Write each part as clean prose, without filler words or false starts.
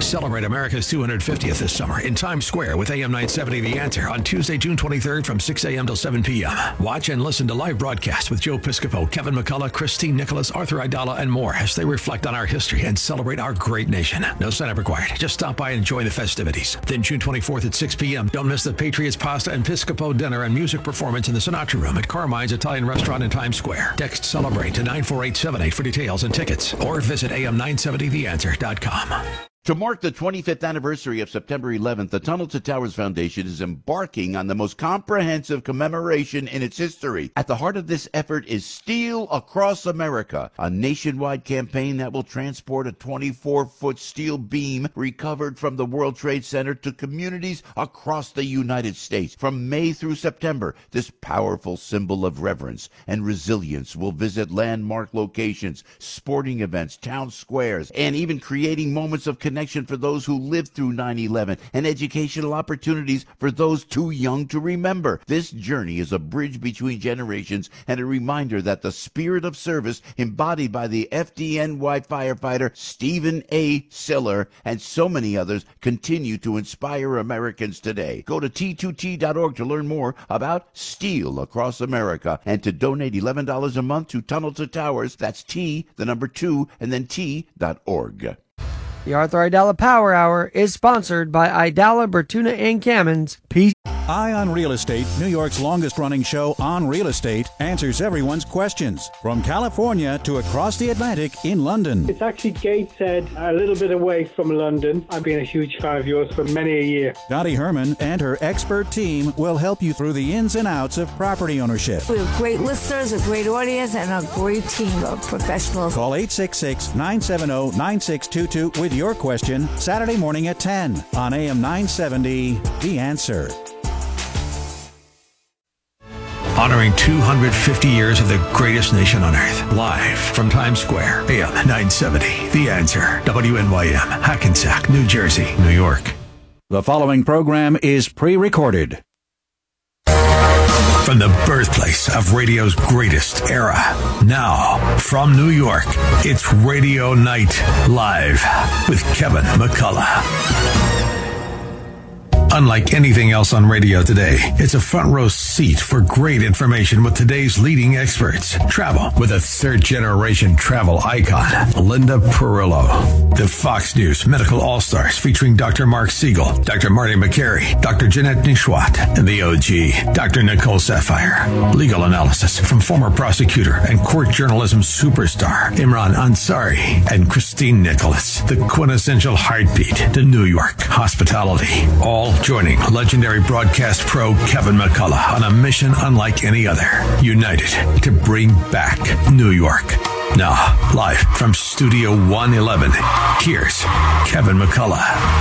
Celebrate America's 250th this summer in Times Square with AM 970 The Answer on Tuesday, June 23rd from 6 a.m. till 7 p.m. Watch and listen to live broadcasts with Joe Piscopo, Kevin McCullough, Christine Nicholas, Arthur Aidala, and more as they reflect on our history and celebrate our great nation. No sign-up required. Just stop by and enjoy the festivities. Then June 24th at 6 p.m. Don't miss the Patriots Pasta and Piscopo dinner and music performance in the Sinatra Room at Carmine's Italian Restaurant in Times Square. Text CELEBRATE to 94878 for details and tickets, or visit am970theanswer.com. To mark the 25th anniversary of September 11th, the Tunnel to Towers Foundation is embarking on the most comprehensive commemoration in its history. At the heart of this effort is Steel Across America, a nationwide campaign that will transport a 24-foot steel beam recovered from the World Trade Center to communities across the United States. From May through September, this powerful symbol of reverence and resilience will visit landmark locations, sporting events, town squares, and even creating moments of connection for those who lived through 9/11 and educational opportunities for those too young to remember. This journey is a bridge between generations and a reminder that the spirit of service embodied by the FDNY firefighter Stephen A. Siller and so many others continue to inspire Americans today. Go to T2T.org to learn more about Steel Across America and to donate $11 a month to Tunnel to Towers. That's T, the number 2, and then T.org. The Arthur Aidala Power Hour is sponsored by Aidala, Bertuna, and Kamens. Eye on Real Estate, New York's longest-running show on real estate, answers everyone's questions. From California to across the Atlantic in London. It's actually Gateshead, a little bit away from London. I've been a huge fan of yours for many a year. Dottie Herman and her expert team will help you through the ins and outs of property ownership. We have great listeners, a great audience, and a great team of professionals. Call 866-970-9622 with your question Saturday morning at 10 on AM 970, The Answer. Honoring 250 years of the greatest nation on earth. Live from Times Square. AM 970. The Answer. WNYM. Hackensack, New Jersey, New York. The following program is pre-recorded. From the birthplace of radio's greatest era. Now, from New York, it's Radio Night Live with Kevin McCullough. Unlike anything else on radio today, it's a front row seat for great information with today's leading experts. Travel with a third-generation travel icon, Linda Perillo. The Fox News Medical All-Stars featuring Dr. Mark Siegel, Dr. Marty McCary, Dr. Jeanette Nishwat, and the OG, Dr. Nicole Sapphire. Legal analysis from former prosecutor and court journalism superstar Imran Ansari and Christine Nicholas. The quintessential heartbeat to New York hospitality. All joining legendary broadcast pro Kevin McCullough on a mission unlike any other. United to bring back New York. Now, live from Studio 111, here's Kevin McCullough.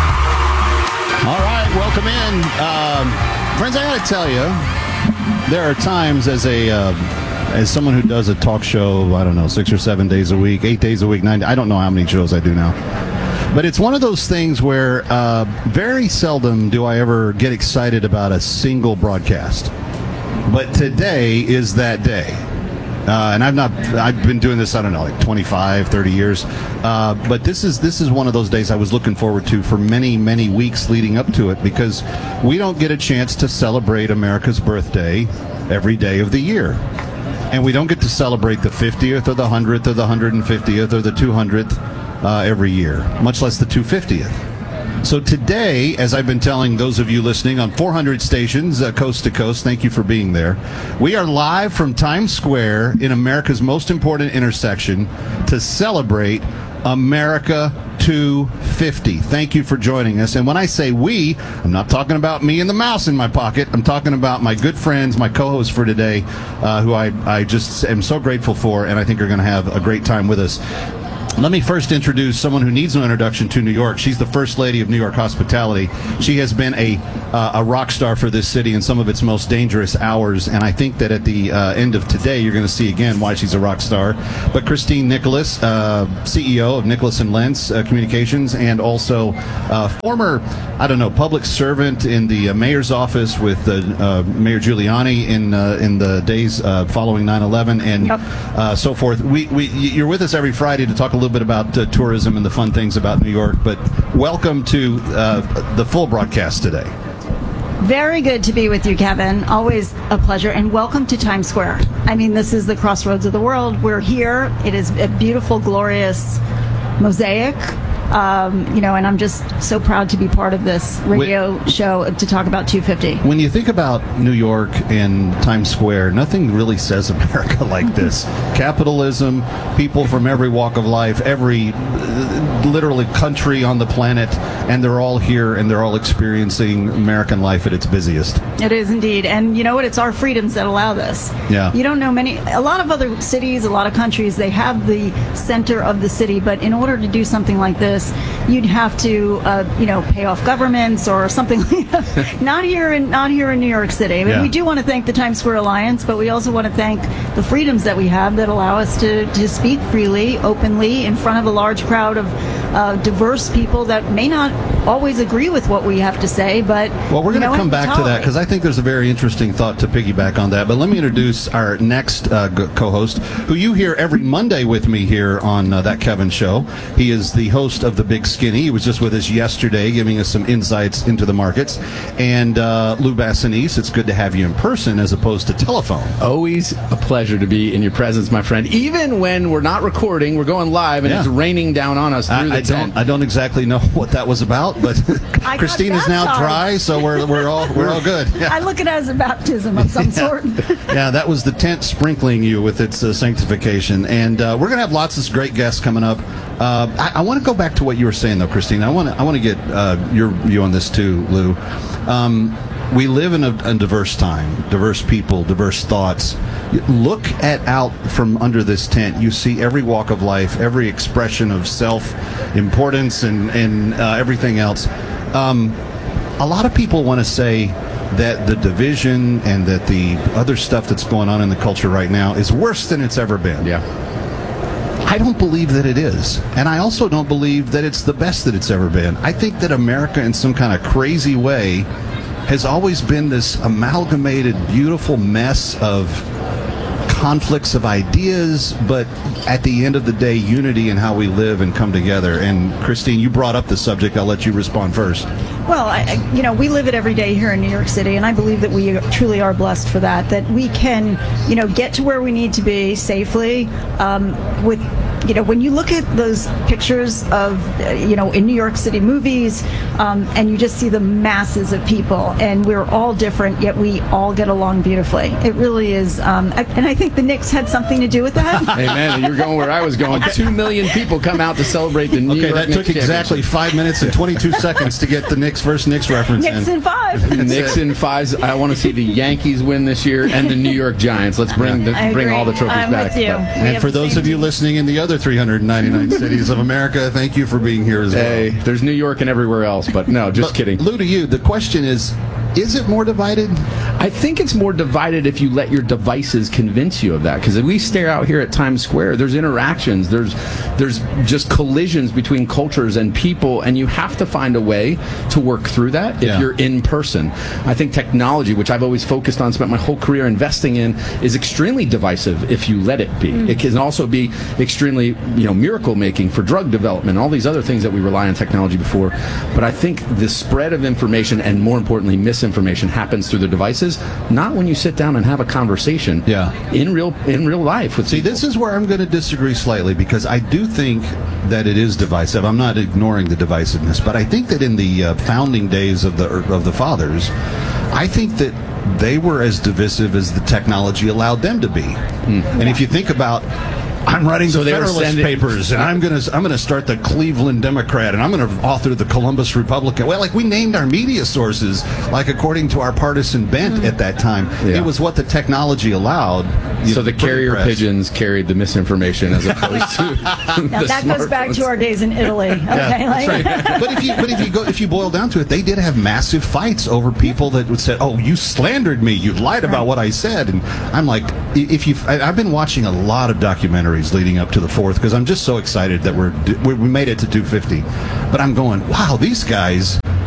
All right, welcome in. Friends, I got to tell you, there are times as someone who does a talk show, I don't know, 6 or 7 days a week, 8 days a week, 9, I don't know how many shows I do now. But it's one of those things where very seldom do I ever get excited about a single broadcast. But today is that day. And I've been doing this, I don't know, like 25, 30 years. But this is one of those days I was looking forward to for many, many weeks leading up to it, because we don't get a chance to celebrate America's birthday every day of the year. And we don't get to celebrate the 50th or the 100th or the 150th or the 200th every year, much less the 250th. So today, as I've been telling those of you listening on 400 stations coast to coast, thank you for being there. We are live from Times Square in America's most important intersection to celebrate America 250. Thank you for joining us. And when I say we, I'm not talking about me and the mouse in my pocket. I'm talking about my good friends, my co-hosts for today, who I just am so grateful for, and I think are going to have a great time with us. Let me first introduce someone who needs no introduction to New York. She's the First Lady of New York Hospitality. She has been a rock star for this city in some of its most dangerous hours, and I think that at the end of today, you're going to see again why she's a rock star. But Christine Nicholas, CEO of Nicholas & Lentz Communications, and also former, public servant in the mayor's office with Mayor Giuliani in the days following 9/11 and so forth. You're with us every Friday to talk a little little bit about tourism and the fun things about New York, but welcome to the full broadcast today. Very good to be with you, Kevin. Always a pleasure. And welcome to Times Square. I mean, this is the crossroads of the world. We're here. It is a beautiful, glorious mosaic. And I'm just so proud to be part of this radio show to talk about 250. When you think about New York and Times Square, nothing really says America like this. Capitalism, people from every walk of life, every literally country on the planet, and they're all here and they're all experiencing American life at its busiest. It is indeed. And you know what? It's our freedoms that allow this. Yeah. You don't know a lot of other cities, a lot of countries, they have the center of the city, but in order to do something like this, you'd have to, pay off governments or something like that. Not here in New York City. I mean, we do want to thank the Times Square Alliance, but we also want to thank the freedoms that we have that allow us to speak freely, openly, in front of a large crowd of diverse people that may not always agree with what we have to say, but well, we're going to come back to that because I think there's a very interesting thought to piggyback on that. But let me introduce our next co-host, who you hear every Monday with me here on That Kevin Show. He is the host of The Big Skinny. He was just with us yesterday, giving us some insights into the markets. And Lou Bassanese, it's good to have you in person as opposed to telephone. Always a pleasure to be in your presence, my friend. Even when we're not recording, we're going live, and it's raining down on us through the tent. I don't exactly know what that was about, but Christine is now dry, so we're all good. Yeah. I look at it as a baptism of some sort. Yeah, that was the tent sprinkling you with its sanctification. And we're going to have lots of great guests coming up. I want to go back to what you were saying, though, Christine. I want to get your view on this too, Lou. We live in a diverse time, diverse people, diverse thoughts. Look out from under this tent. You see every walk of life, every expression of self-importance and everything else. A lot of people want to say that the division and that the other stuff that's going on in the culture right now is worse than it's ever been. Yeah. I don't believe that it is. And I also don't believe that it's the best that it's ever been. I think that America, in some kind of crazy way, has always been this amalgamated, beautiful mess of conflicts of ideas, but at the end of the day, unity in how we live and come together. And Christine, you brought up the subject. I'll let you respond first. Well, we live it every day here in New York City, and I believe that we truly are blessed for that we can, get to where we need to be safely with. When you look at those pictures of, in New York City movies, and you just see the masses of people, and we're all different, yet we all get along beautifully. It really is. And I think the Knicks had something to do with that. Hey, man, you're going where I was going. 2 million people come out to celebrate the New York Knicks. Okay, that took exactly 5 minutes and 22 seconds to get the Knicks first Knicks reference Knicks in 5. Knicks in 5s. I want to see the Yankees win this year and the New York Giants. Let's bring all the trophies back. With you. And for those of you listening in the other 399 cities of America, thank you for being here as well. Hey, there's New York and everywhere else, but no, just kidding. Lou, to you, the question is it more divided? I think it's more divided if you let your devices convince you of that. Because if we stare out here at Times Square, there's interactions, there's just collisions between cultures and people, and you have to find a way to work through that if you're in person. I think technology, which I've always focused on, spent my whole career investing in, is extremely divisive if you let it be. It can also be extremely, miracle making for drug development, all these other things that we rely on technology before. But I think the spread of information, and more importantly, misinformation, happens through the devices, not when you sit down and have a conversation in real life with people. This is where I'm going to disagree slightly, because I do think that it is divisive. I'm not ignoring the divisiveness, but I think that in the founding days of the fathers, I think that they were as divisive as the technology allowed them to be. And if you think about, I'm writing the Federalist Papers, and I'm gonna start the Cleveland Democrat, and I'm gonna author the Columbus Republican. Well, we named our media sources according to our partisan bent at that time. It was what the technology allowed. So the carrier pigeons carried the misinformation as opposed to that goes back to our days in Italy. Okay, that's right. But if you boil down to it, they did have massive fights over people that would say, "Oh, you slandered me. You lied about what I said." And I'm like, I've been watching a lot of documentaries leading up to the 4th, because I'm just so excited that we made it to 250. But I'm going, wow, these guys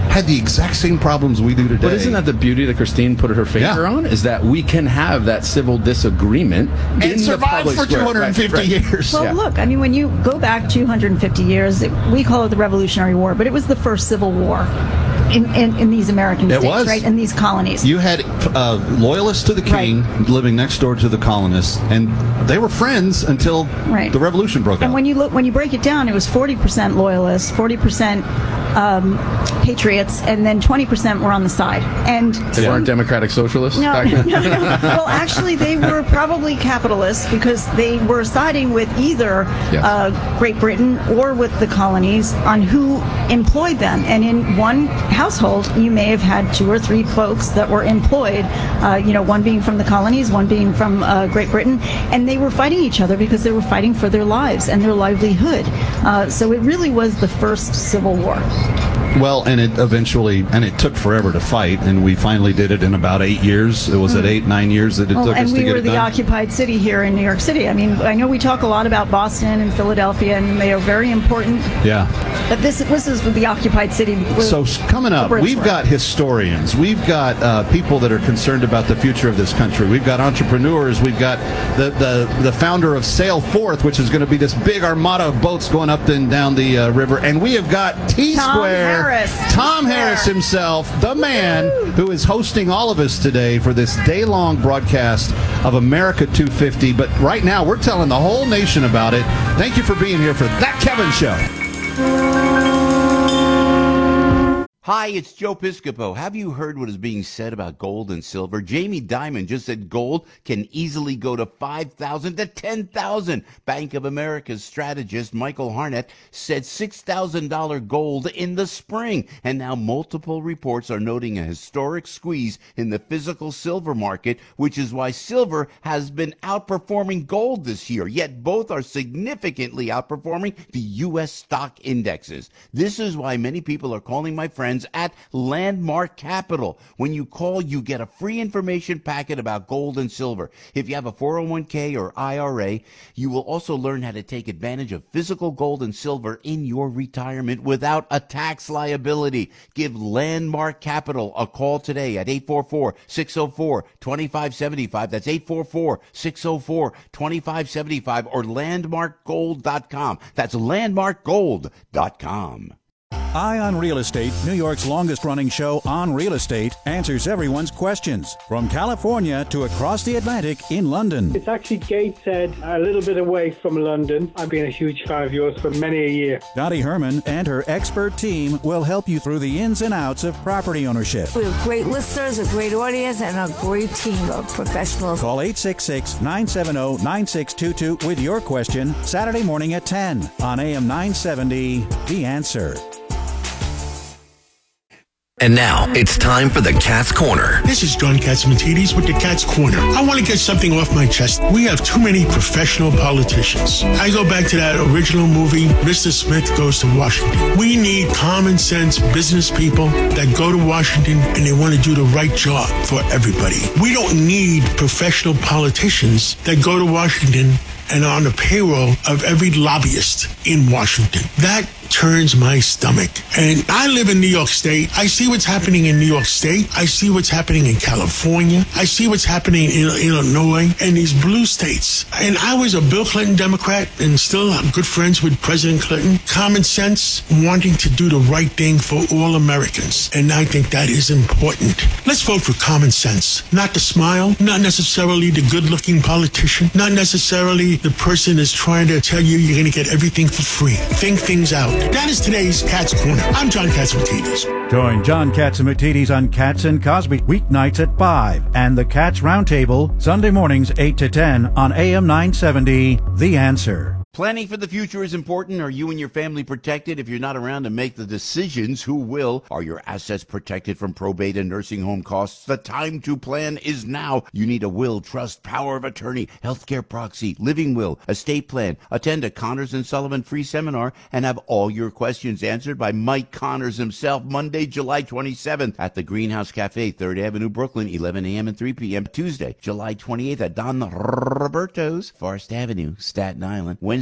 had the exact same problems we do today. But isn't that the beauty that Christine put her finger on? Is that we can have that civil disagreement and survive for 250 years. Well, look, I mean, when you go back 250 years, we call it the Revolutionary War, but it was the first civil war in these American states, right? In these colonies. You had loyalists to the king living next door to the colonists, and they were friends until the revolution broke out. And when you break it down, it was 40% loyalists, 40% patriots, and then 20% were on the side. And they weren't democratic socialists? No. Well, actually, they were probably capitalists because they were siding with either Great Britain or with the colonies on who employed them. And in one household, you may have had 2 or 3 folks that were employed, one being from the colonies, one being from Great Britain, and they were fighting each other because they were fighting for their lives and their livelihood. So it really was the first Civil War. Well, and it took forever to fight, and we finally did it in about 8 years. It was at 8-9 years that it took us to get it done. And we were the occupied city here in New York City. I mean, I know we talk a lot about Boston and Philadelphia, and they are very important. Yeah. But this is the occupied city. So coming up, we've got historians. We've got people that are concerned about the future of this country. We've got entrepreneurs. We've got the founder of Sail Forth, which is going to be this big armada of boats going up and down the river. And we have got T-Square. Tom Harris himself, the man who is hosting all of us today for this day-long broadcast of America 250. But right now, we're telling the whole nation about it. Thank you for being here for That Kevin Show. Hi, it's Joe Piscopo. Have you heard what is being said about gold and silver? Jamie Dimon just said gold can easily go to 5,000 to 10,000. Bank of America's strategist Michael Harnett said $6,000 gold in the spring. And now multiple reports are noting a historic squeeze in the physical silver market, which is why silver has been outperforming gold this year. Yet both are significantly outperforming the U.S. stock indexes. This is why many people are calling my friends at Landmark Capital. When you call, you get a free information packet about gold and silver. If you have a 401k or IRA, you will also learn how to take advantage of physical gold and silver in your retirement without a tax liability. Give Landmark Capital a call today at 844-604-2575. That's 844-604-2575 or landmarkgold.com. That's landmarkgold.com. Eye on Real Estate, New York's longest-running show on real estate, answers everyone's questions. From California to across the Atlantic in London. It's actually Gateshead, a little bit away from London. I've been a huge fan of yours for many a year. Dottie Herman and her expert team will help you through the ins and outs of property ownership. We have great listeners, a great audience, and a great team of professionals. Call 866-970-9622 with your question Saturday morning at 10 on AM 970, The Answer. And now, it's time for the Cat's Corner. This is John Catsimatidis with the Cat's Corner. I want to get something off my chest. We have too many professional politicians. I go back to that original movie, Mr. Smith Goes to Washington. We need common sense business people that go to Washington and they want to do the right job for everybody. We don't need professional politicians that go to Washington and are on the payroll of every lobbyist in Washington. That turns my stomach. And I live in New York State. I see what's happening in New York State. I see what's happening in California. I see what's happening in Illinois and these blue states. And I was a Bill Clinton Democrat and still I'm good friends with President Clinton. Common sense, wanting to do the right thing for all Americans. And I think that is important. Let's vote for common sense. Not the smile, not necessarily the good-looking politician, not necessarily the person that's trying to tell you you're going to get everything for free. Think things out. That is today's Cat's Corner. I'm John Catsimatidis. Join John Catsimatidis on Cats and Cosby weeknights at 5 and the Cats Roundtable Sunday mornings 8 to 10 on AM 970, The Answer. Planning for the future is important. Are you and your family protected? If you're not around to make the decisions, who will? Are your assets protected from probate and nursing home costs? The time to plan is now. You need a will, trust, power of attorney, healthcare proxy, living will, estate plan. Attend a Connors & Sullivan free seminar and have all your questions answered by Mike Connors himself Monday, July 27th at the Greenhouse Cafe, 3rd Avenue, Brooklyn, 11 a.m. and 3 p.m. Tuesday, July 28th at Don Roberto's, Forest Avenue, Staten Island. Wednesday,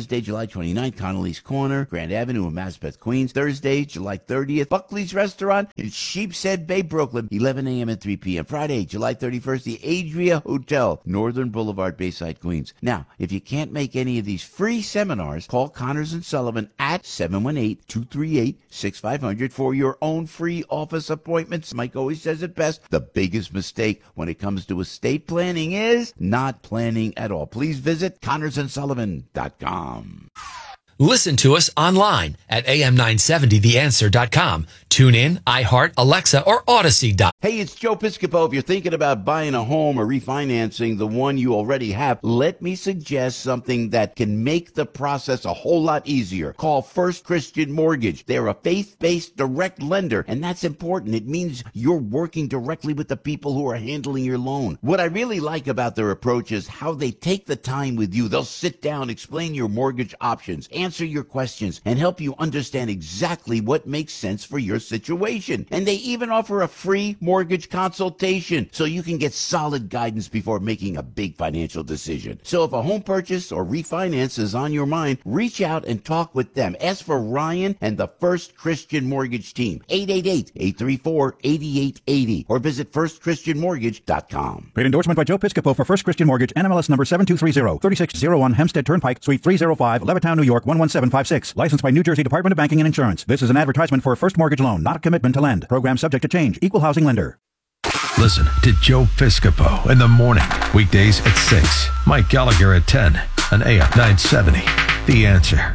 Wednesday, July 29th, Connolly's Corner, Grand Avenue in Maspeth, Queens. Thursday, July 30th, Buckley's Restaurant in Sheepshead Bay, Brooklyn, 11 a.m. and 3 p.m. Friday, July 31st, the Adria Hotel, Northern Boulevard, Bayside, Queens. Now, if you can't make any of these free seminars, call Connors and Sullivan at 718-238-6500 for your own free office appointments. Mike always says it best. The biggest mistake when it comes to estate planning is not planning at all. Please visit ConnorsandSullivan.com. Listen to us online at am970theanswer.com. Tune in, iHeart, Alexa, or Odyssey.com. Hey, it's Joe Piscopo. If you're thinking about buying a home or refinancing the one you already have, let me suggest something that can make the process a whole lot easier. Call First Christian Mortgage. They're a faith-based direct lender, and that's important. It means you're working directly with the people who are handling your loan. What I really like about their approach is how they take the time with you. They'll sit down, explain your mortgage options, answer your questions, and help you understand exactly what makes sense for your situation. And they even offer a free mortgage consultation so you can get solid guidance before making a big financial decision. So if a home purchase or refinance is on your mind, reach out and talk with them. Ask for Ryan and the First Christian Mortgage team, 888-834-8880, or visit firstchristianmortgage.com. Paid endorsement by Joe Piscopo for First Christian Mortgage, NMLS number 7230, 3601 Hempstead Turnpike, Suite 305, Levittown, New York, 11756. Licensed by New Jersey Department of Banking and Insurance. This is an advertisement for a first mortgage loan, not a commitment to lend. Program subject to change. Equal housing lender. Listen to Joe Piscopo in the morning, weekdays at 6. Mike Gallagher at 10 on AM 970. The Answer.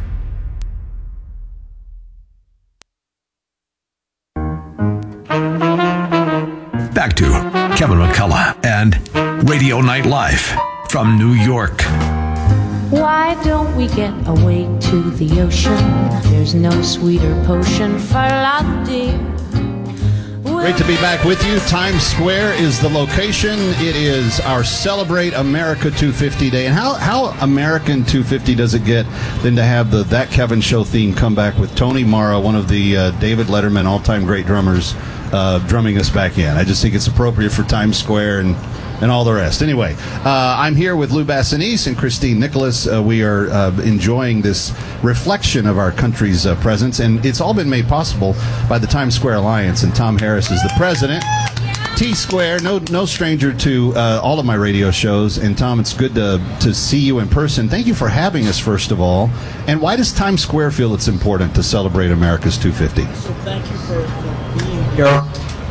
Back to Kevin McCullough and Radio Night Live from New York. Why don't we get away to the ocean? There's no sweeter potion for love, dear. Great to be back with you. Times Square is the location. It is our Celebrate America 250 Day. And how American 250 does it get than to have the That Kevin Show theme come back with Tony Mara, one of the David Letterman all-time great drummers, drumming us back in. I just think it's appropriate for Times Square and all the rest. Anyway, I'm here with Lou Bassanese and Christine Nicholas. We are enjoying this reflection of our country's presence, and it's all been made possible by the Times Square Alliance, and Tom Harris is the president. T-Square, no stranger to all of my radio shows, and Tom, it's good to see you in person. Thank you for having us, first of all. And why does Times Square feel it's important to celebrate America's 250? So thank you for being here.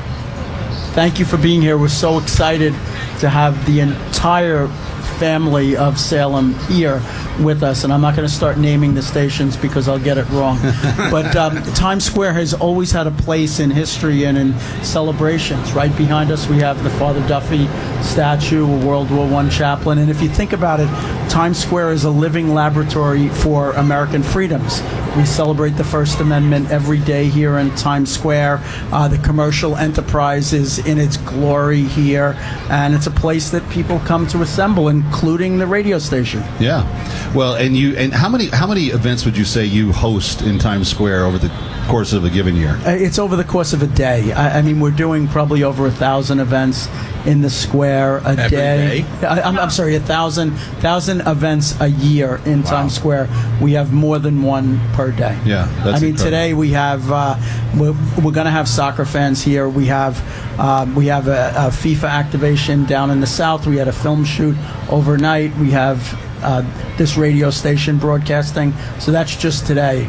Thank you for being here. We're so excited to have the entire family of Salem here with us, and I'm not going to start naming the stations because I'll get it wrong. But Times Square has always had a place in history and in celebrations. Right behind us we have the Father Duffy statue, a World War I chaplain, and if you think about it, Times Square is a living laboratory for American freedoms. We celebrate the First Amendment every day here in Times Square. The commercial enterprise is in its glory here, and it's a place that people come to assemble, including the radio station. Yeah. Well, and how many events would you say you host in Times Square over the course of a given year? It's over the course of a day. I mean, we're doing probably over 1,000 events in the square a day. I'm sorry, 1,000 events a year in Times Square. We have more than one per day. Yeah, that's incredible. Today we have we're going to have soccer fans here. We have a FIFA activation down in the South. We had a film shoot overnight. We have this radio station broadcasting. So that's just today.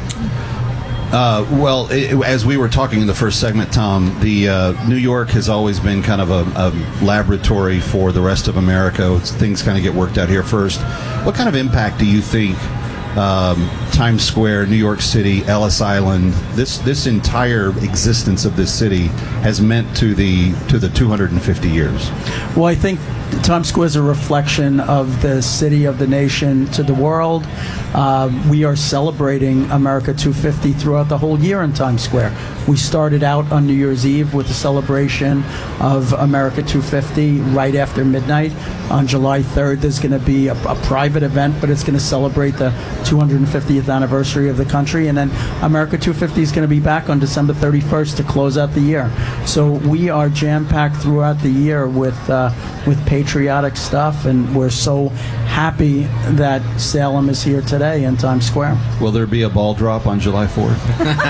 As we were talking in the first segment, Tom, the New York has always been kind of a laboratory for the rest of America. Things kind of get worked out here first. What kind of impact do you think Times Square, New York City, Ellis Island, this entire existence of this city has meant to the 250 years? Well, I think Times Square is a reflection of the city, of the nation to the world. We are celebrating America 250 throughout the whole year in Times Square. We started out on New Year's Eve with a celebration of America 250 right after midnight. On July 3rd, there's going to be a private event, but it's going to celebrate the 250th anniversary of the country. And then America 250 is going to be back on December 31st to close out the year. So we are jam-packed throughout the year with paid patriotic stuff, and we're so happy that Salem is here today in Times Square. Will there be a ball drop on July 4th?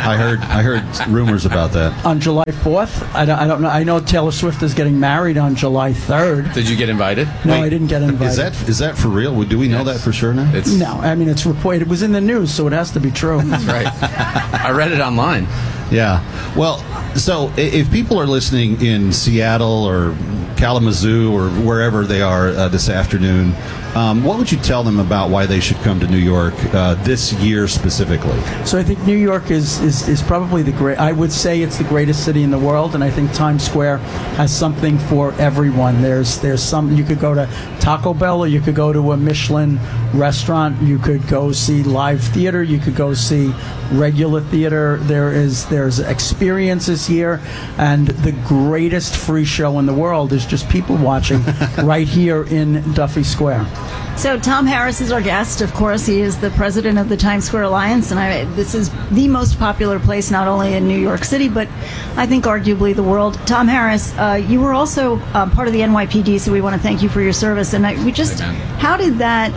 I heard rumors about that. On July 4th? I don't know. I know Taylor Swift is getting married on July 3rd. Did you get invited? No, I didn't get invited. Is that for real? Do we know that for sure now? No, I mean, it's reported. It was in the news, so it has to be true. That's right. I read it online. Yeah. Well, so if people are listening in Seattle or Kalamazoo or wherever they are this afternoon, what would you tell them about why they should come to New York this year specifically? So I think New York is probably I would say it's the greatest city in the world, and I think Times Square has something for everyone. There's some, you could go to Taco Bell, or you could go to a Michelin restaurant, you could go see live theater, you could go see regular theater. There's experiences here, and the greatest free show in the world is just people watching right here in Duffy Square. So Tom Harris is our guest. Of course, he is the president of the Times Square Alliance, and this is the most popular place not only in New York City, but I think arguably the world. Tom Harris, you were also part of the NYPD, so we want to thank you for your service. And how does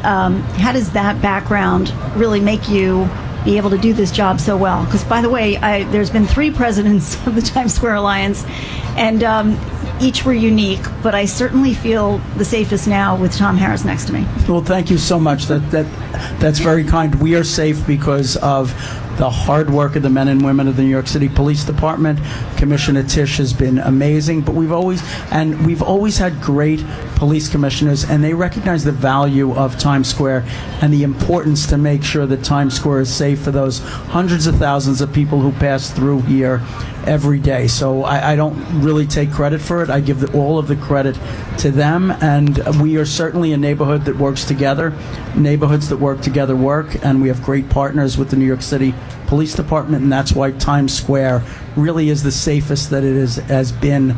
that background really make you be able to do this job so well? Because, by the way, there's been 3 presidents of the Times Square Alliance, and each were unique, but I certainly feel the safest now with Tom Harris next to me. Well, thank you so much. That's very kind. We are safe because of the hard work of the men and women of the New York City Police Department. Commissioner Tisch has been amazing, but we've always had great police commissioners, and they recognize the value of Times Square and the importance to make sure that Times Square is safe for those hundreds of thousands of people who pass through here every day. So I don't really take credit for it. I give all of the credit to them, and we are certainly a neighborhood that works together. Neighborhoods that work together work, and we have great partners with the New York City Police Department, and that's why Times Square really is the safest that it has been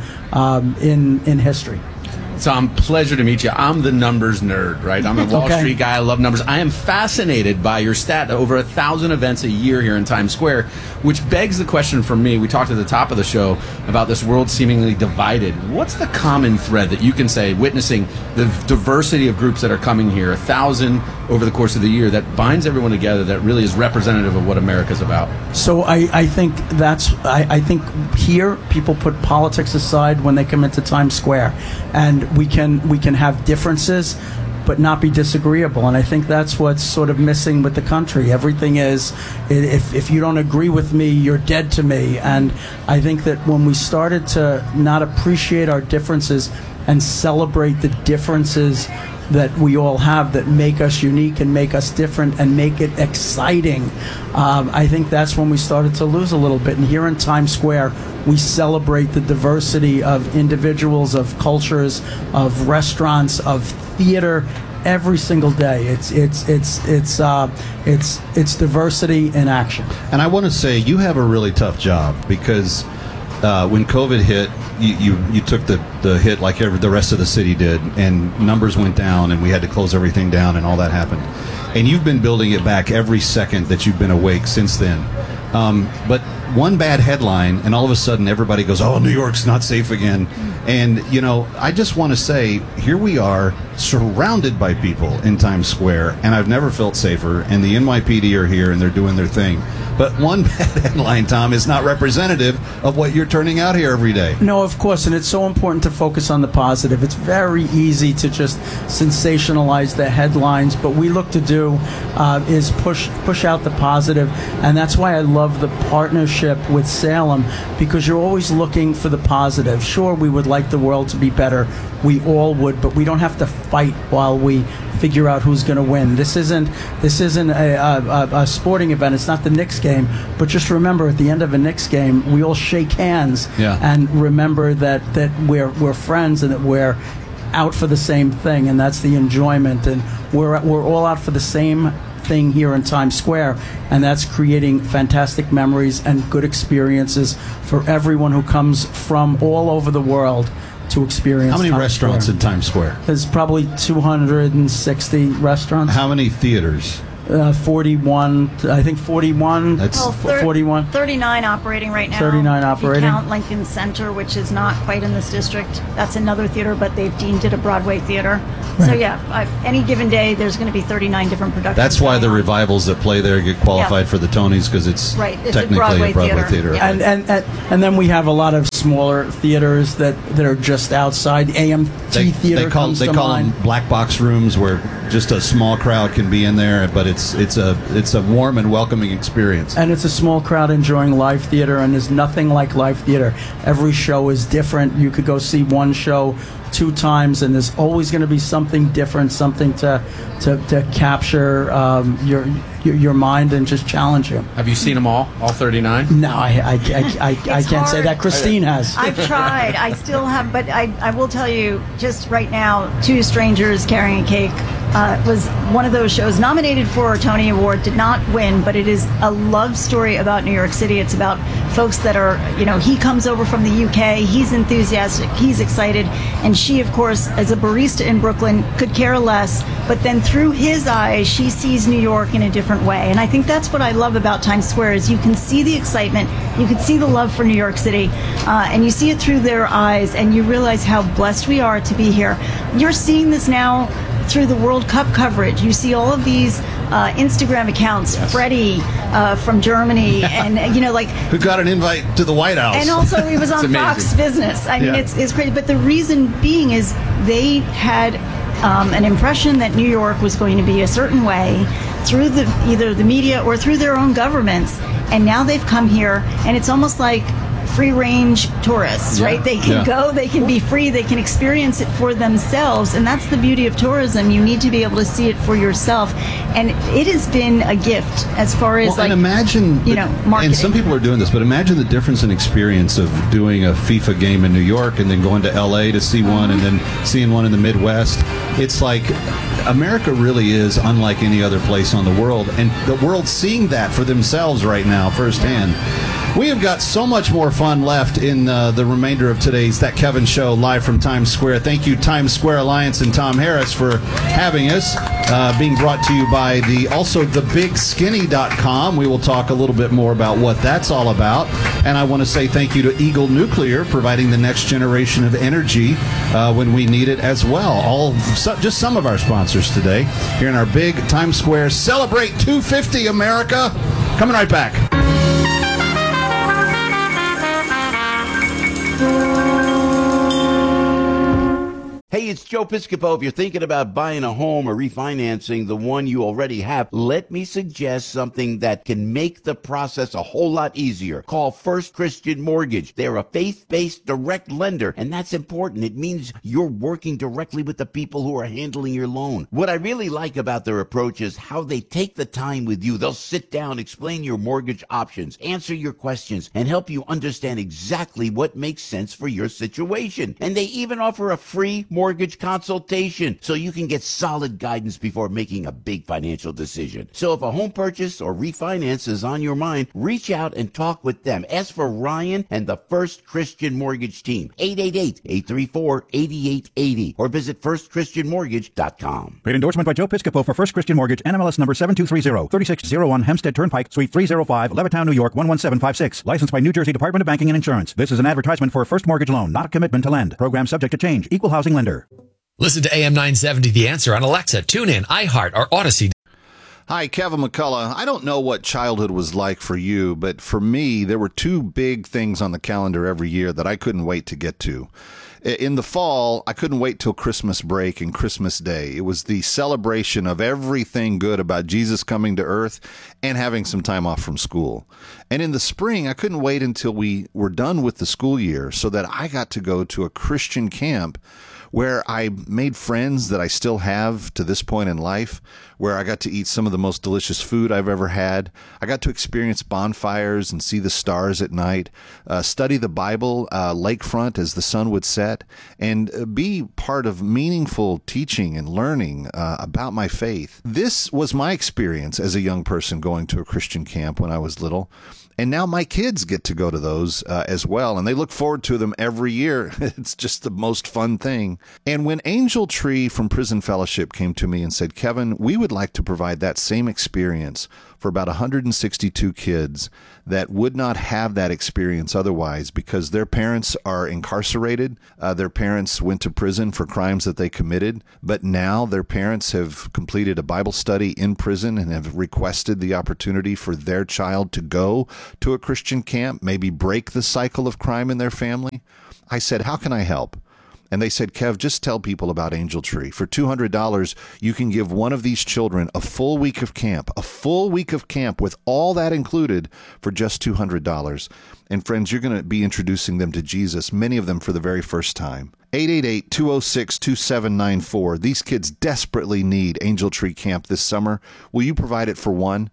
in history. Tom, pleasure to meet you. I'm the numbers nerd, right? I'm a Wall Street guy. I love numbers. I am fascinated by your stat, over 1,000 events a year here in Times Square, which begs the question for me. We talked at the top of the show about this world seemingly divided. What's the common thread that you can say, witnessing the diversity of groups that are coming here, 1,000 over the course of the year, that binds everyone together, that really is representative of what America's about? So I think I think here people put politics aside when they come into Times Square, and we can have differences but not be disagreeable, and I think that's what's sort of missing with the country. Everything is, if you don't agree with me, you're dead to me. And I think that when we started to not appreciate our differences and celebrate the differences that we all have that make us unique and make us different and make it exciting, I think that's when we started to lose a little bit. And here in Times Square, we celebrate the diversity of individuals, of cultures, of restaurants, of theater every single day. It's diversity in action. And I want to say you have a really tough job, because when COVID hit, you took the hit like the rest of the city did, and numbers went down, and we had to close everything down, and all that happened. And you've been building it back every second that you've been awake since then. But one bad headline, and all of a sudden everybody goes, oh, New York's not safe again. And, I just want to say, here we are surrounded by people in Times Square, and I've never felt safer, and the NYPD are here, and they're doing their thing. But one bad headline, Tom, is not representative of what you're turning out here every day. No, of course, and it's so important to focus on the positive. It's very easy to just sensationalize the headlines, but we look to do is push out the positive, and that's why I love the partnership with Salem, because you're always looking for the positive. Sure, we would like the world to be better. We all would, but we don't have to fight while we figure out who's going to win. This isn't a sporting event. It's not the Knicks game, but just remember, at the end of a Knicks game, we all shake hands and remember that we're friends and that we're out for the same thing, and that's the enjoyment. And we're all out for the same thing here in Times Square, and that's creating fantastic memories and good experiences for everyone who comes from all over the world to experience. How many restaurants in Times Square? There's probably 260 restaurants. How many theaters? 41, I think 41. That's 41. 39 operating right now. 39 operating. If you count Lincoln Center, which is not quite in this district. That's another theater, but they've deemed it a Broadway theater. So yeah, any given day, there's going to be 39 different productions. That's why the going on. revivals that play there get qualified for the Tonys, because it's technically a Broadway theater. And then we have a lot of smaller theaters that are just outside. AMT Theater comes to mind. They call them black box rooms, where just a small crowd can be in there, but it's a warm and welcoming experience. And it's a small crowd enjoying live theater, and there's nothing like live theater. Every show is different. You could go see one show 2 times, and there's always going to be something different, something to capture your mind and just challenge you. Have you seen them all 39? No, I can't say that. Christine has. I've tried. I still have, but I will tell you, just right now, Two Strangers Carrying a Cake was one of those shows nominated for a Tony Award, did not win, but it is a love story about New York City. It's about folks that are, he comes over from the UK, he's enthusiastic, he's excited, and she, of course, as a barista in Brooklyn, could care less, but then through his eyes, she sees New York in a different way. And I think that's what I love about Times Square, is you can see the excitement, you can see the love for New York City, and you see it through their eyes, and you realize how blessed we are to be here. You're seeing this now through the World Cup coverage. You see all of these Instagram accounts, Freddie from Germany, and who got an invite to the White House, and also he was on Fox Business. I mean, it's crazy. But the reason being is they had an impression that New York was going to be a certain way through either the media or through their own governments, and now they've come here, and it's almost like free-range tourists, right? They can go, they can be free, they can experience it for themselves, and that's the beauty of tourism. You need to be able to see it for yourself, and it has been a gift as far as and imagine, marketing. And some people are doing this, but imagine the difference in experience of doing a FIFA game in New York and then going to LA to see one, and then seeing one in the Midwest. It's like America really is unlike any other place on the world, and the world's seeing that for themselves right now firsthand. We have got so much more fun left in the remainder of today's That Kevin Show live from Times Square. Thank you, Times Square Alliance and Tom Harris, for having us. Being brought to you by also thebigskinny.com. We will talk a little bit more about what that's all about. And I want to say thank you to Eagle Nuclear, providing the next generation of energy when we need it as well. Just some of our sponsors today here in our big Times Square Celebrate 250 America. Coming right back. Hey, it's Joe Piscopo. If you're thinking about buying a home or refinancing the one you already have, let me suggest something that can make the process a whole lot easier. Call First Christian Mortgage. They're a faith-based direct lender, and that's important. It means you're working directly with the people who are handling your loan. What I really like about their approach is how they take the time with you. They'll sit down, explain your mortgage options, answer your questions, and help you understand exactly what makes sense for your situation. And they even offer a free mortgage consultation so you can get solid guidance before making a big financial decision. So if a home purchase or refinance is on your mind, reach out and talk with them. Ask for Ryan and the First Christian Mortgage team, 888-834-8880, or visit firstchristianmortgage.com. Paid endorsement by Joe Piscopo for First Christian Mortgage, NMLS number 7230, 3601 Hempstead Turnpike, Suite 305, Levittown, New York 11756. Licensed by New Jersey Department of Banking and Insurance. This is an advertisement for a first mortgage loan, not a commitment to lend. Program subject to change. Equal housing lender. Listen to AM 970 The Answer on Alexa, TuneIn, iHeart, or Odyssey. Hi, Kevin McCullough. I don't know what childhood was like for you, but for me, there were 2 big things on the calendar every year that I couldn't wait to get to. In the fall, I couldn't wait till Christmas break and Christmas Day. It was the celebration of everything good about Jesus coming to earth and having some time off from school. And in the spring, I couldn't wait until we were done with the school year so that I got to go to a Christian camp where I made friends that I still have to this point in life, where I got to eat some of the most delicious food I've ever had. I got to experience bonfires and see the stars at night, study the Bible lakefront as the sun would set, and be part of meaningful teaching and learning about my faith. This was my experience as a young person going to a Christian camp when I was little. And now my kids get to go to those as well, and they look forward to them every year. It's just the most fun thing. And when Angel Tree from Prison Fellowship came to me and said, Kevin, we would like to provide that same experience for about 162 kids that would not have that experience otherwise because their parents are incarcerated. Their parents went to prison for crimes that they committed, but now their parents have completed a Bible study in prison and have requested the opportunity for their child to go to a Christian camp, maybe break the cycle of crime in their family. I said, how can I help? And they said, Kev, just tell people about Angel Tree. For $200, you can give one of these children a full week of camp with all that included for just $200. And friends, you're going to be introducing them to Jesus, many of them for the very first time. 888-206-2794. These kids desperately need Angel Tree Camp this summer. Will you provide it for one?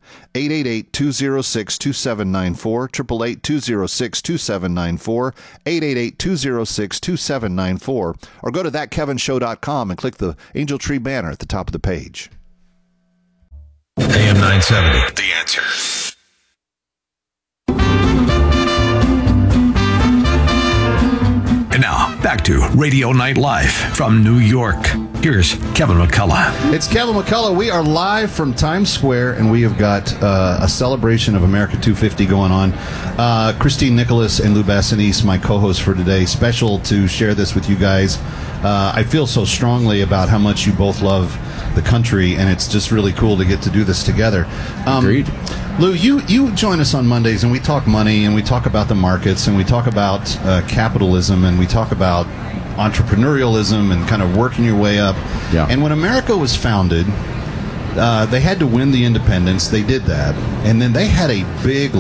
888-206-2794, 888-206-2794, 888-206-2794, or go to thatkevinshow.com and click the Angel Tree banner at the top of the page. AM 970, The Answer. And now, back to Radio Night Live from New York. Here's Kevin McCullough. It's Kevin McCullough. We are live from Times Square, and we have got a celebration of America 250 going on. Christine Nicholas and Lou Bassanese, my co-hosts for today, special to share this with you guys. I feel so strongly about how much you both love the country, and it's just really cool to get to do this together. Agreed. Lou, you join us on Mondays, and we talk money, and we talk about the markets, and we talk about capitalism, and we talk about entrepreneurialism and kind of working your way up. Yeah. And when America was founded, they had to win the independence. They did that. And then they had a big,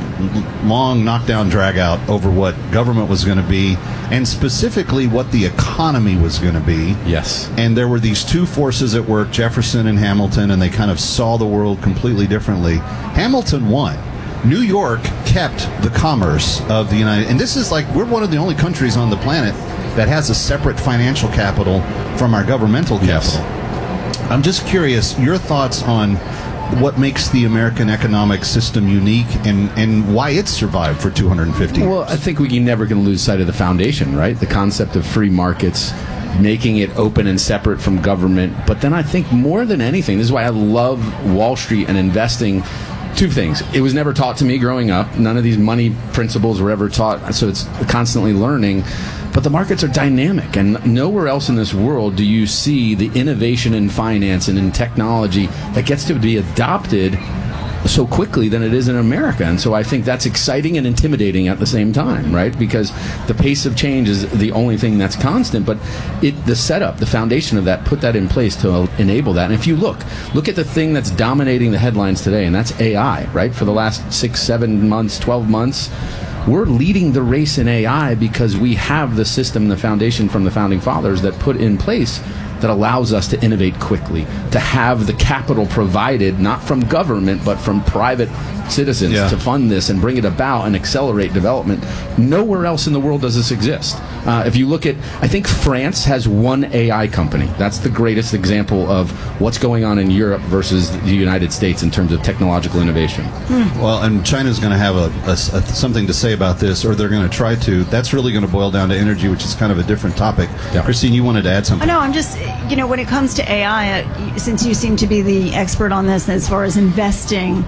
long knockdown, drag out over what government was going to be, and specifically what the economy was going to be. Yes. And there were these two forces at work, Jefferson and Hamilton, and they kind of saw the world completely differently. Hamilton won. New York kept the commerce of the United States. And this is like, we're one of the only countries on the planet that has a separate financial capital from our governmental capital. Yes. I'm just curious, your thoughts on what makes the American economic system unique and why it's survived for 250 years. Well, I think we're never going to lose sight of the foundation, right? The concept of free markets, making it open and separate from government. But then I think more than anything, this is why I love Wall Street and investing. Two things. It was never taught to me growing up. None of these money principles were ever taught, so it's constantly learning. But the markets are dynamic, and nowhere else in this world do you see the innovation in finance and in technology that gets to be adopted so quickly than it is in America. And so I think that's exciting and intimidating at the same time, right? Because the pace of change is the only thing that's constant, but the setup, the foundation of that, put that in place to enable that. And if you look at the thing that's dominating the headlines today, and that's AI, right? For the last 6, 7 months, 12 months, we're leading the race in AI because we have the system, the foundation from the founding fathers that put in place that allows us to innovate quickly, to have the capital provided, not from government, but from private citizens to fund this and bring it about and accelerate development. Nowhere else in the world does this exist. If you look at, I think France has one AI company. That's the greatest example of what's going on in Europe versus the United States in terms of technological innovation. Well, and China's going to have something to say about this, or they're going to try to. That's really going to boil down to energy, which is kind of a different topic. Yeah. Christine, you wanted to add something? No, I'm just, when it comes to AI, since you seem to be the expert on this as far as investing.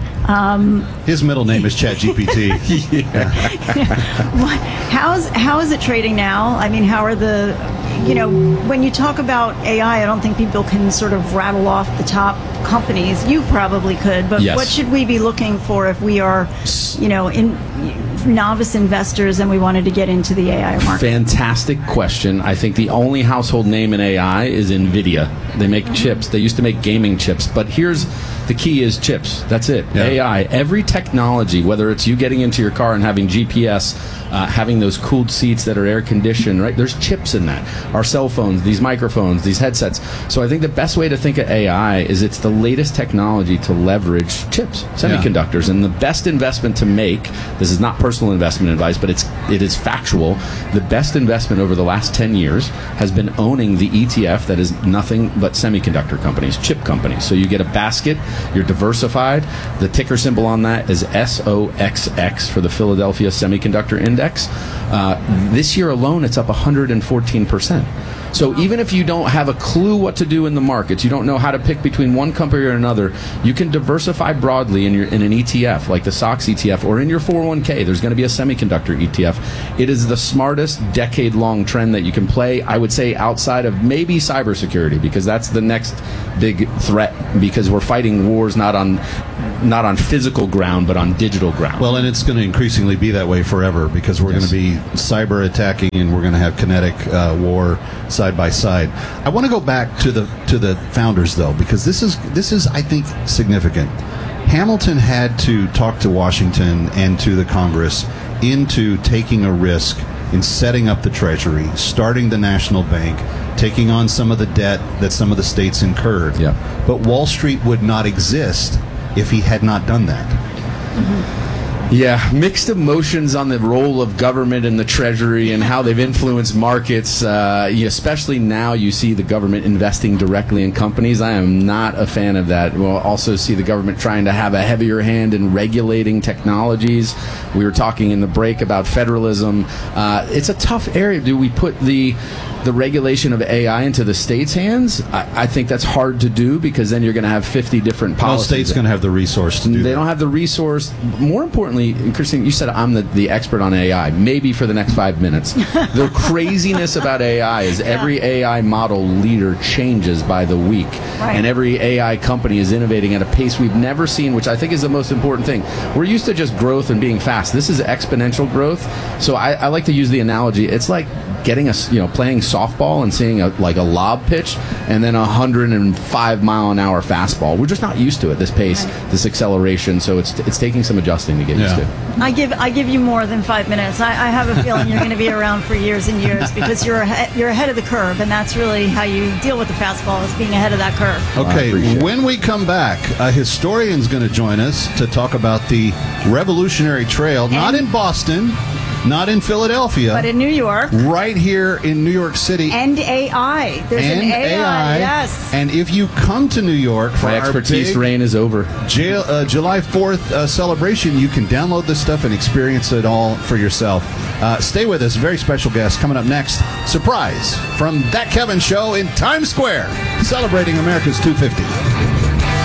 His middle name is ChatGPT. How is it trading now? I mean, how are the, when you talk about AI, I don't think people can sort of rattle off the top companies. You probably could, but what should we be looking for if we are, novice investors and we wanted to get into the AI market? Fantastic question. I think the only household name in AI is NVIDIA. They make chips. They used to make gaming chips, but here's the key is chips. That's it. Yeah. AI. Every technology, whether it's you getting into your car and having GPS, having those cooled seats that are air conditioned, right? There's chips in that. Our cell phones, these microphones, these headsets. So I think the best way to think of AI is it's the latest technology to leverage chips, semiconductors. And the best investment to make, this is not personal investment advice, but it is factual, the best investment over the last 10 years has been owning the ETF that is nothing but semiconductor companies, chip companies. So you get a basket, you're diversified. The ticker symbol on that is SOXX for the Philadelphia Semiconductor Index. This year alone, it's up 114%. So even if you don't have a clue what to do in the markets, you don't know how to pick between one company or another, you can diversify broadly in an ETF, like the SOX ETF, or in your 401k. There's going to be a semiconductor ETF. It is the smartest decade-long trend that you can play, I would say, outside of maybe cybersecurity, because that's the next big threat, because we're fighting wars not on physical ground, but on digital ground. Well, and it's going to increasingly be that way forever, because we're going to be cyber attacking, and we're going to have kinetic war side by side. I want to go back to the founders, though, because this is I think significant. Hamilton had to talk to Washington and to the Congress into taking a risk in setting up the Treasury, starting the National Bank, taking on some of the debt that some of the states incurred. Yeah. But Wall Street would not exist if he had not done that. Mm-hmm. Yeah, mixed emotions on the role of government and the Treasury and how they've influenced markets. Especially now you see the government investing directly in companies. I am not a fan of that. We'll also see the government trying to have a heavier hand in regulating technologies. We were talking in the break about federalism. It's a tough area. Do we put the regulation of AI into the states' hands? I think that's hard to do, because then you're going to have 50 different policies. No state's going to have the resource to do that. They don't have the resource. More importantly, Christine, you said I'm the expert on AI, maybe for the next 5 minutes. The craziness about AI is every AI model leader changes by the week. Right. And every AI company is innovating at a pace we've never seen, which I think is the most important thing. We're used to just growth and being fast. This is exponential growth. So I like to use the analogy. It's like getting playing softball and seeing a lob pitch and then 105-mile-an-hour fastball. We're just not used to it, this pace, this acceleration. So it's taking some adjusting to get used to. I give you more than 5 minutes. I have a feeling you're going to be around for years and years, because you're ahead of the curve, and that's really how you deal with the fastball, is being ahead of that curve. Okay, when we come back, a historian's going to join us to talk about the Revolutionary Trail, not in Boston, not in Philadelphia, but in New York. Right here in New York City. And AI. There's an AI, yes. And if you come to New York for my expertise reign is over. July 4th celebration, you can download this stuff and experience it all for yourself. Stay with us. Very special guest coming up next. Surprise from That Kevin Show in Times Square, celebrating America's 250.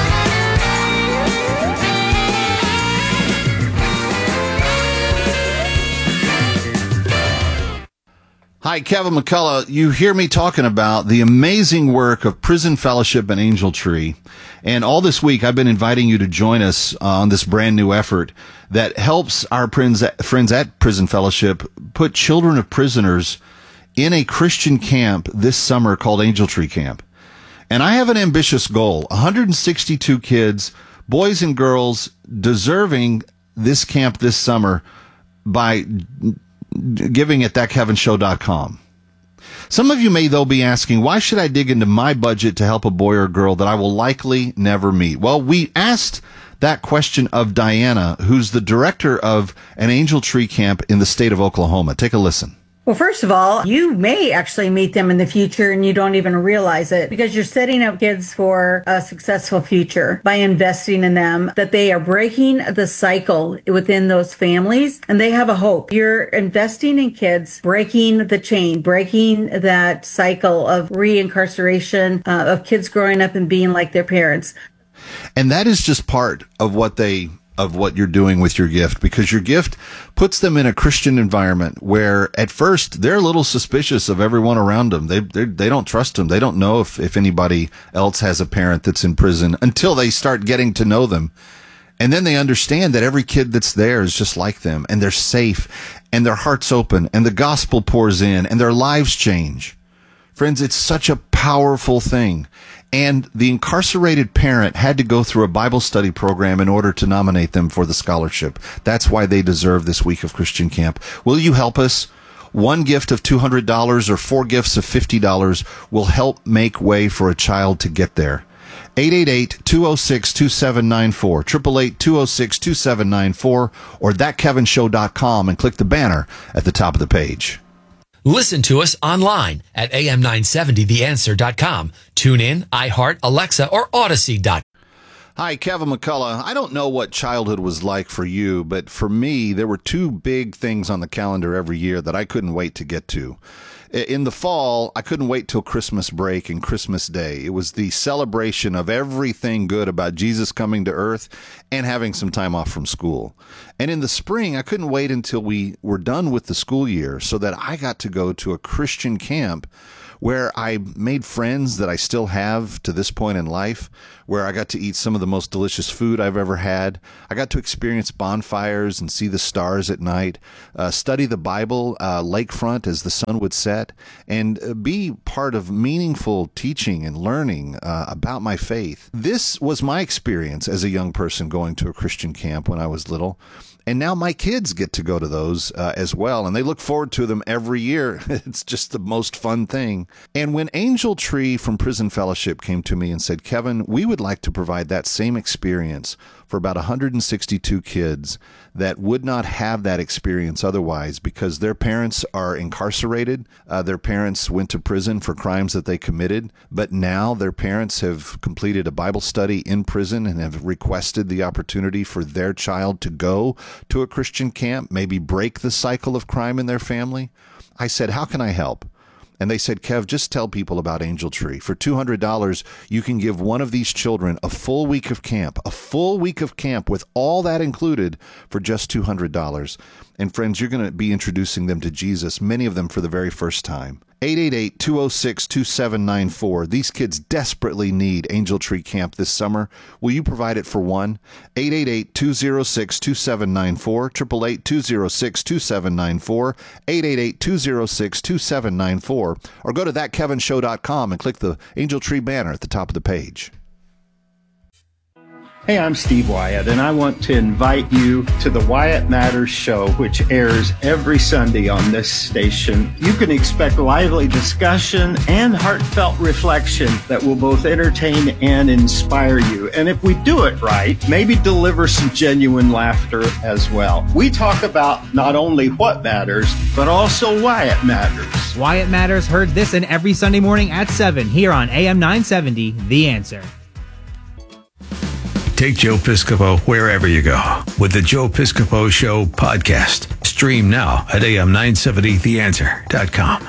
Hi, Kevin McCullough. You hear me talking about the amazing work of Prison Fellowship and Angel Tree. And all this week, I've been inviting you to join us on this brand new effort that helps our friends at Prison Fellowship put children of prisoners in a Christian camp this summer called Angel Tree Camp. And I have an ambitious goal, 162 kids, boys and girls, deserving this camp this summer by giving at thatkevinshow.com. Some of you may, though, be asking, why should I dig into my budget to help a boy or girl that I will likely never meet? Well, we asked that question of Diana, who's the director of an Angel Tree Camp in the state of Oklahoma. Take a listen. Well, first of all, you may actually meet them in the future and you don't even realize it, because you're setting up kids for a successful future by investing in them, that they are breaking the cycle within those families and they have a hope. You're investing in kids, breaking the chain, breaking that cycle of reincarceration, of kids growing up and being like their parents. And that is just part of what you're doing with your gift, because your gift puts them in a Christian environment where at first they're a little suspicious of everyone around them. They don't trust them. They don't know if anybody else has a parent that's in prison until they start getting to know them. And then they understand that every kid that's there is just like them, and they're safe, and their heart's open, and the gospel pours in, and their lives change. Friends, it's such a powerful thing. And the incarcerated parent had to go through a Bible study program in order to nominate them for the scholarship. That's why they deserve this week of Christian Camp. Will you help us? One gift of $200 or 4 gifts of $50 will help make way for a child to get there. 888-206-2794, 888-206-2794, or thatkevinshow.com and click the banner at the top of the page. Listen to us online at am970theanswer.com. Tune in, iHeart, Alexa, or Odyssey.com. Hi, Kevin McCullough. I don't know what childhood was like for you, but for me, there were two big things on the calendar every year that I couldn't wait to get to. In the fall, I couldn't wait till Christmas break and Christmas Day. It was the celebration of everything good about Jesus coming to earth and having some time off from school. And in the spring, I couldn't wait until we were done with the school year so that I got to go to a Christian camp where I made friends that I still have to this point in life, where I got to eat some of the most delicious food I've ever had. I got to experience bonfires and see the stars at night, study the Bible lakefront as the sun would set, and be part of meaningful teaching and learning about my faith. This was my experience as a young person going to a Christian camp when I was little. And now my kids get to go to those as well, and they look forward to them every year. It's just the most fun thing. And when Angel Tree from Prison Fellowship came to me and said, Kevin, we would like to provide that same experience for about 162 kids that would not have that experience otherwise because their parents are incarcerated. Their parents went to prison for crimes that they committed, but now their parents have completed a Bible study in prison and have requested the opportunity for their child to go to a Christian camp, maybe break the cycle of crime in their family. I said, how can I help? And they said, Kev, just tell people about Angel Tree. For $200, you can give one of these children a full week of camp with all that included for just $200. And friends, you're going to be introducing them to Jesus, many of them for the very first time. 888-206-2794. These kids desperately need Angel Tree Camp this summer. Will you provide it for one? 888-206-2794, 888-206-2794, 888-206-2794, or go to thatkevinshow.com and click the Angel Tree banner at the top of the page. Hey, I'm Steve Wyatt, and I want to invite you to the Wyatt Matters Show, which airs every Sunday on this station. You can expect lively discussion and heartfelt reflection that will both entertain and inspire you. And if we do it right, maybe deliver some genuine laughter as well. We talk about not only what matters, but also why it matters. Wyatt Matters, heard this and every Sunday morning at 7 here on AM 970, The Answer. Take Joe Piscopo wherever you go with the Joe Piscopo Show podcast. Stream now at am970theanswer.com.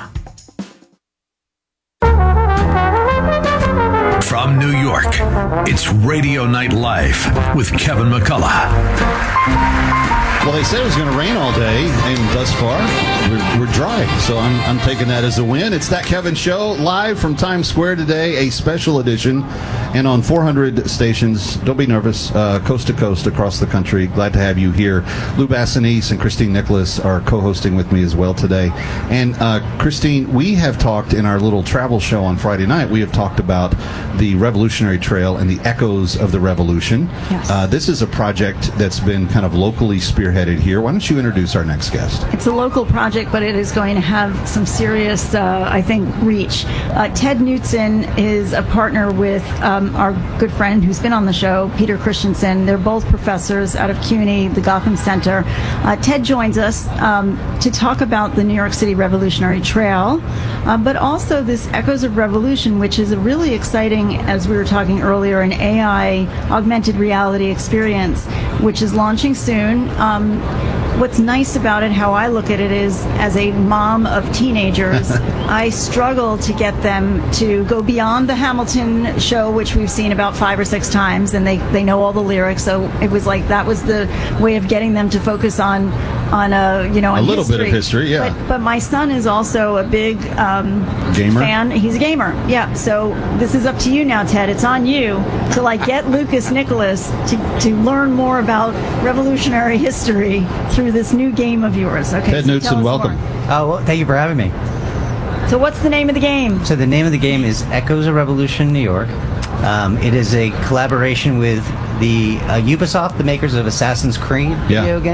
From New York, it's Radio Night Live with Kevin McCullough. Well, they said it was going to rain all day, and thus far, we're dry. So I'm taking that as a win. It's That Kevin Show, live from Times Square today, a special edition, and on 400 stations. Don't be nervous, coast to coast across the country. Glad to have you here. Lou Bassanese and Christine Nicholas are co-hosting with me as well today. And Christine, we have talked in our little travel show on Friday night, we have talked about the Revolutionary Trail and the echoes of the revolution. Yes. This is a project that's been kind of locally spearheaded here. Why don't you introduce our next guest? It's a local project, but it is going to have some serious, I think, reach. Ted Knutson is a partner with our good friend who's been on the show, Peter Christensen. They're both professors out of CUNY, the Gotham Center. Ted joins us to talk about the New York City Revolutionary Trail, but also this Echoes of Revolution, which is a really exciting, as we were talking earlier, an AI augmented reality experience, which is launching soon. What's nice about it, how I look at it, is as a mom of teenagers, I struggle to get them to go beyond the Hamilton show, which we've seen about 5 or 6 times, and they know all the lyrics. So it was like that was the way of getting them to focus on a little bit of history, yeah. But my son is also a big gamer fan. He's a gamer, yeah. So this is up to you now, Ted. It's on you to get Lucas Nicholas to learn more about revolutionary history through this new game of yours. Okay, Ted Knutson, welcome. Well, thank you for having me. So what's the name of the game? So the name of the game is Echoes of Revolution New York. It is a collaboration with the Ubisoft, the makers of Assassin's Creed video game.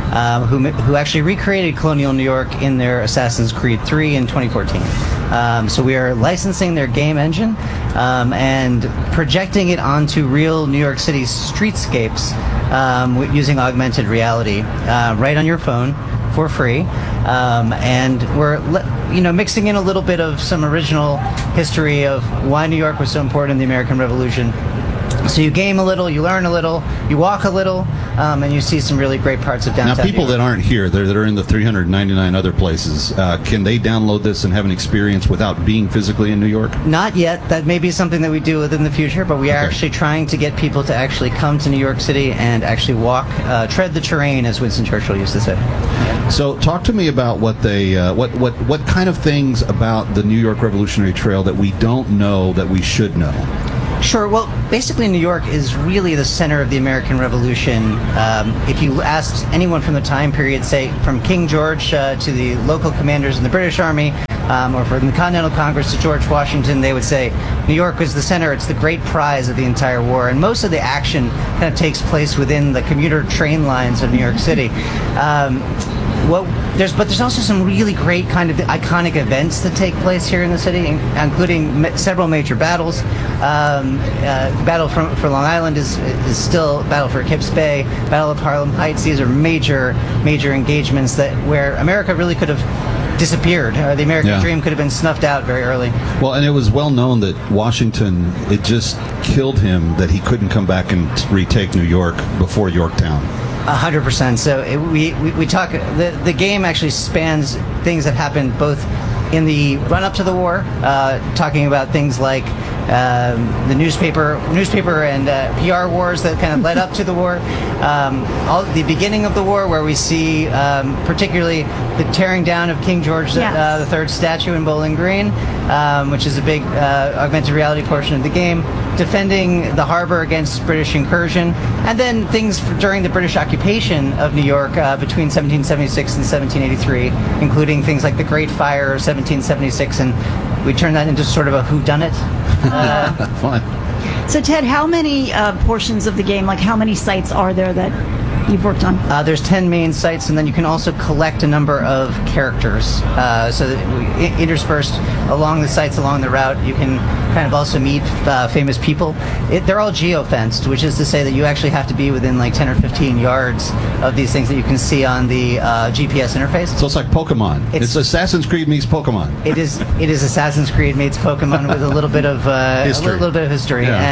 who actually recreated colonial New York in their Assassin's Creed 3 in 2014. So we are licensing their game engine and projecting it onto real New York City streetscapes using augmented reality right on your phone for free. And we're mixing in a little bit of some original history of why New York was so important in the American Revolution. So you game a little, you learn a little, you walk a little, and you see some really great parts of downtown. Now, people that aren't here, that are in the 399 other places, can they download this and have an experience without being physically in New York? Not yet. That may be something that we do within the future, but we are actually trying to get people to actually come to New York City and actually walk, tread the terrain, as Winston Churchill used to say. So, talk to me about what they, what kind of things about the New York Revolutionary Trail that we don't know that we should know. Sure. Well, basically, New York is really the center of the American Revolution. If you asked anyone from the time period, say from King George to the local commanders in the British Army, or from the Continental Congress to George Washington, they would say New York was the center. It's the great prize of the entire war. And most of the action kind of takes place within the commuter train lines of New York City. But there's also some really great kind of iconic events that take place here in the city, including several major battles. Battle for Long Island is still Battle for Kips Bay, Battle of Harlem Heights. These are major engagements where America really could have disappeared. The American dream could have been snuffed out very early. Well, and it was well known that Washington, it just killed him that he couldn't come back and retake New York before Yorktown. 100%. So we talk. The game actually spans things that happened both in the run-up to the war, talking about things like the newspaper and PR wars that kind of led up to the war. The beginning of the war, where we see particularly the tearing down of King George III statue in Bowling Green, which is a big augmented reality portion of the game, defending the harbor against British incursion, and then things during the British occupation of New York between 1776 and 1783, including things like the Great Fire of 1776, and we turned that into sort of a whodunit. Fun. So, Ted, how many portions of the game, like how many sites are there that you've worked on? There's 10 main sites, and then you can also collect a number of characters. So that interspersed along the sites, along the route, you can kind of also meet famous people. They're all geo-fenced, which is to say that you actually have to be within like 10 or 15 yards of these things that you can see on the GPS interface. So it's like Pokemon. It's Assassin's Creed meets Pokemon. It is Assassin's Creed meets Pokemon with a little bit of history. A little bit of history. Yeah.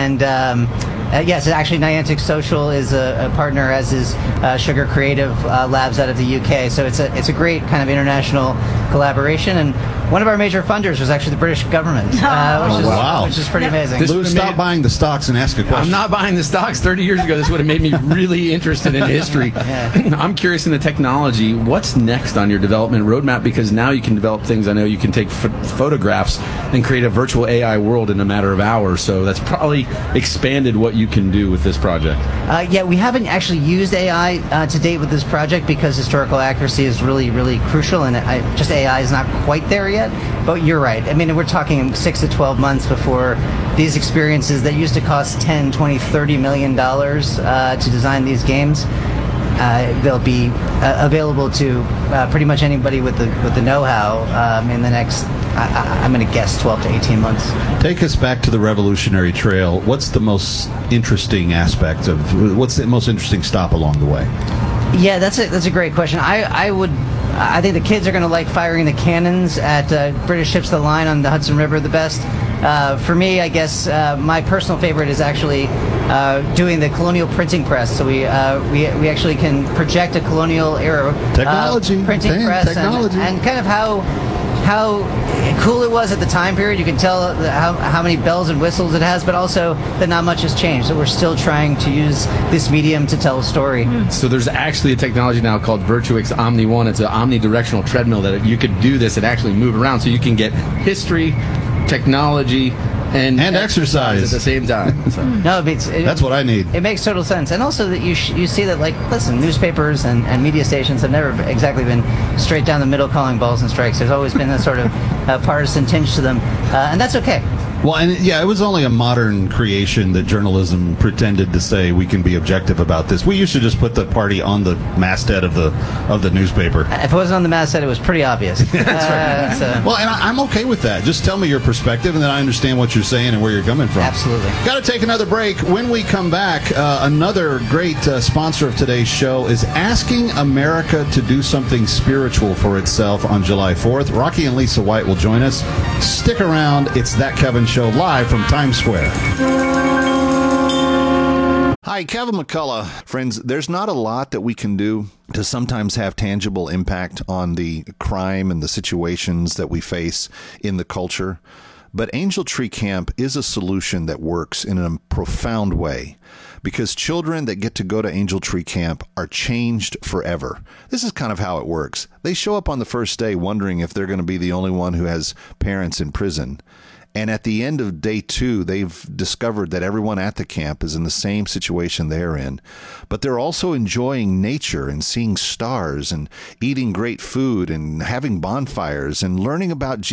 And yes, actually, Niantic Social is a partner, as is Sugar Creative Labs out of the UK. So it's a great kind of international collaboration. And one of our major funders was actually the British government, which is pretty amazing. Lou, stop buying the stocks and ask a question. I'm not buying the stocks. 30 years ago, this would have made me really interested in history. I'm curious in the technology. What's next on your development roadmap? Because now you can develop things. I know you can take photographs and create a virtual AI world in a matter of hours. So that's probably expanded what you can do with this project. We haven't actually used AI to date with this project because historical accuracy is really, really crucial, and just AI is not quite there yet. But you're right. I mean, we're talking 6 to 12 months before these experiences that used to cost $10, $20, $30 million to design these games, they'll be available to pretty much anybody with the know-how in the next, I'm going to guess, 12 to 18 months. Take us back to the Revolutionary Trail. What's the most interesting aspect what's the most interesting stop along the way? Yeah, that's a great question. I think the kids are going to like firing the cannons at British ships of the line on the Hudson River the best. For me, I guess my personal favorite is actually doing the colonial printing press. So we actually can project a colonial era technology printing press and kind of how cool it was at the time period. You can tell how many bells and whistles it has, but also that not much has changed. That we're still trying to use this medium to tell a story. So there's actually a technology now called Virtuix Omni One. It's an omnidirectional treadmill that you could do this and actually move around, so you can get history, technology, and exercise at the same time. So. No, that's what I need. It makes total sense, and also that you see that, like, listen, newspapers and media stations have never exactly been straight down the middle calling balls and strikes. There's always been a sort of partisan tinge to them, and that's okay. Well, and it was only a modern creation that journalism pretended to say we can be objective about this. We used to just put the party on the masthead of the newspaper. If it wasn't on the masthead, it was pretty obvious. That's right. Well, and I'm okay with that. Just tell me your perspective, and then I understand what you're saying and where you're coming from. Absolutely. Got to take another break. When we come back, another great sponsor of today's show is asking America to do something spiritual for itself on July 4th. Rocky and Lisa White will join us. Stick around. It's That Kevin Show live from Times Square. Hi, Kevin McCullough. Friends, there's not a lot that we can do to sometimes have tangible impact on the crime and the situations that we face in the culture. But Angel Tree Camp is a solution that works in a profound way, because children that get to go to Angel Tree Camp are changed forever. This is kind of how it works. They show up on the first day wondering if they're going to be the only one who has parents in prison. And at the end of day 2, they've discovered that everyone at the camp is in the same situation they're in. But they're also enjoying nature and seeing stars and eating great food and having bonfires and learning about